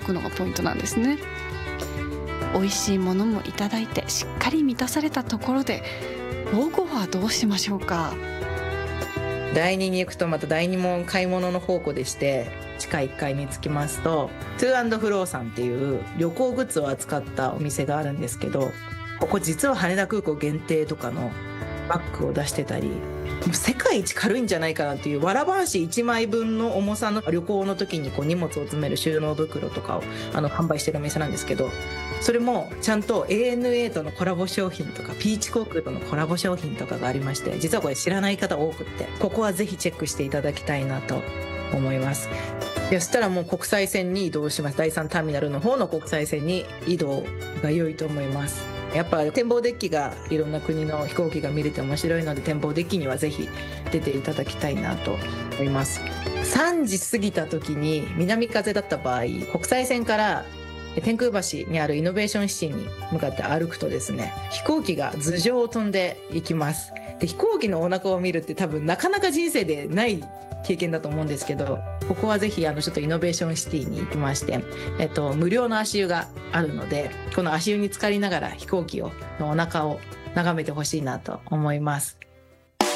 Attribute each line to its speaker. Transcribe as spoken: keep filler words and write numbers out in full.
Speaker 1: くのがポイントなんですね。美味しいものもいただいてしっかり満たされたところで、午後はどうしましょうか。
Speaker 2: だいにに行くとまただいにも買い物の宝庫でして、地下いっかいに着きますとトゥーアンドフローさんっていう旅行グッズを扱ったお店があるんですけど、ここ実は羽田空港限定とかのバッグを出してたり、もう世界一軽いんじゃないかなっていうわらばんしいちまいぶんの重さの旅行の時にこう荷物を詰める収納袋とかをあの販売してるお店なんですけど、それもちゃんと エーエヌエー とのコラボ商品とかピーチ航空とのコラボ商品とかがありまして、実はこれ知らない方多くって、ここはぜひチェックしていただきたいなと思います。いや、そしたらもう国際線に移動します。だいさんターミナルの方の国際線に移動が良いと思います。やっぱ展望デッキがいろんな国の飛行機が見れて面白いので、展望デッキにはぜひ出ていただきたいなと思います。さんじ過ぎた時に南風だった場合、国際線から天空橋にあるイノベーションシティに向かって歩くとですね、飛行機が頭上を飛んでいきます。で、飛行機のお腹を見るって多分なかなか人生でない経験だと思うんですけど、ここはぜひあのちょっとイノベーションシティに行きまして、えっと、無料の足湯があるので、この足湯に浸かりながら飛行機をのお腹を眺めてほしいなと思います。